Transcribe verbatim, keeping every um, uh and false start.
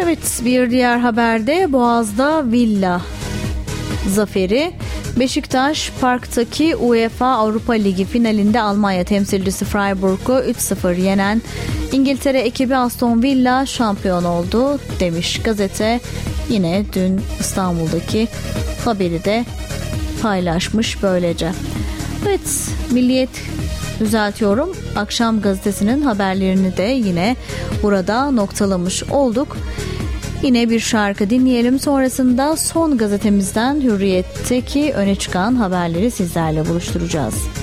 Evet, bir diğer haberde Boğaz'da villa zaferi. Beşiktaş Park'taki UEFA Avrupa Ligi finalinde Almanya temsilcisi Freiburg'u üç sıfır yenen İngiltere ekibi Aston Villa şampiyon oldu demiş gazete. Yine dün İstanbul'daki haberi de paylaşmış böylece. Evet, Milliyet düzeltiyorum. Akşam gazetesinin haberlerini de yine burada noktalamış olduk. Yine bir şarkı dinleyelim. Sonrasında Son gazetemizden Hürriyet'teki öne çıkan haberleri sizlerle buluşturacağız.